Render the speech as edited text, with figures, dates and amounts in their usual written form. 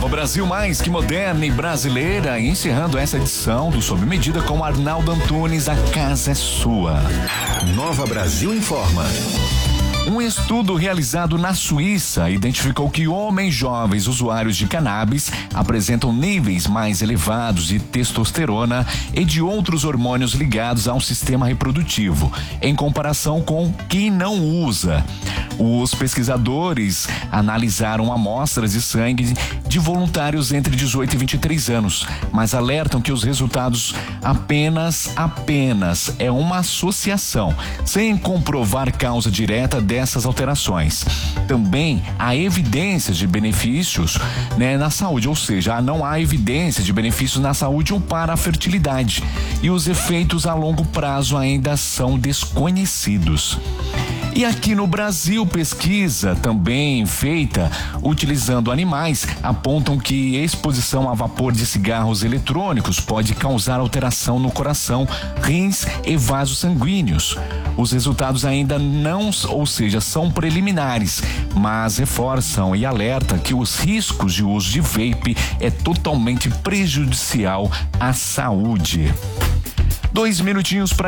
Nova Brasil mais que moderna e brasileira, encerrando essa edição do Sob Medida com Arnaldo Antunes, a casa é sua. Nova Brasil informa. Um estudo realizado na Suíça identificou que homens jovens usuários de cannabis apresentam níveis mais elevados de testosterona e de outros hormônios ligados ao sistema reprodutivo, em comparação com quem não usa. Os pesquisadores analisaram amostras de sangue de voluntários entre 18 e 23 anos, mas alertam que os resultados apenas é uma associação, sem comprovar causa direta dessas alterações. Também há evidências de benefícios, na saúde, ou seja, não há evidência de benefícios na saúde ou para a fertilidade, e os efeitos a longo prazo ainda são desconhecidos. E aqui no Brasil, pesquisa também feita utilizando animais apontam que exposição a vapor de cigarros eletrônicos pode causar alteração no coração, rins e vasos sanguíneos. Os resultados ainda não, ou seja, são preliminares, mas reforçam e alertam que os riscos de uso de vape é totalmente prejudicial à saúde. 2 minutinhos para